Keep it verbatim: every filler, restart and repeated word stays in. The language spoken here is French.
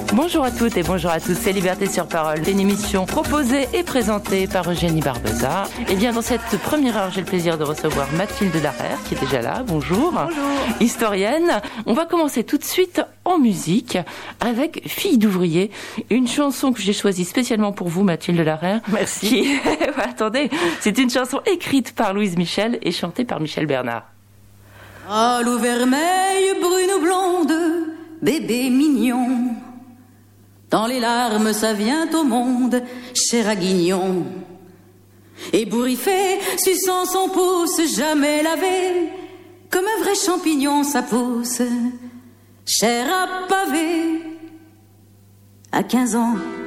Bonjour à toutes et bonjour à tous, c'est Liberté sur Parole, une émission proposée et présentée par Eugénie Barbosa. Et bien dans cette première heure, j'ai le plaisir de recevoir Mathilde Larère qui est déjà là, bonjour. Bonjour. Historienne. On va commencer tout de suite en musique avec Fille d'ouvrier, une chanson que j'ai choisie spécialement pour vous Mathilde Larère. Merci. Qui... Attendez, c'est une chanson écrite par Louise Michel et chantée par Michel Bernard. Ah, l'eau vermeille, brune ou blonde, bébé mignon, dans les larmes ça vient au monde, cher à guignon. Ébouriffé, suçant son pouce, jamais lavé, comme un vrai champignon ça pousse, cher à pavé. À quinze ans,